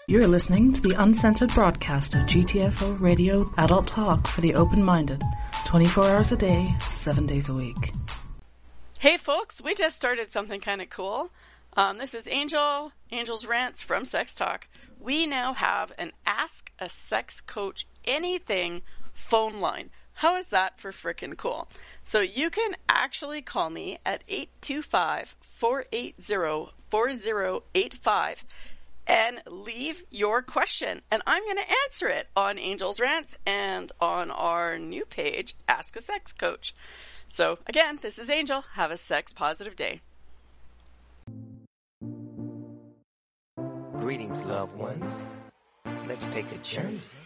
You're listening to the uncensored broadcast of GTFO Radio Adult Talk for the open-minded, 24 hours a day, 7 days a week. Hey folks, we just started something kind of cool. This is Angel's Rants from Sex Talk. We now have an Ask a Sex Coach Anything phone line. How is that for frickin' cool? So you can actually call me at 825-480-4085 and leave your question, and I'm going to answer it on Angel's Rants and on our new page, Ask a Sex Coach. So, again, this is Angel. Have a sex-positive day. Greetings, loved ones. Let's take a journey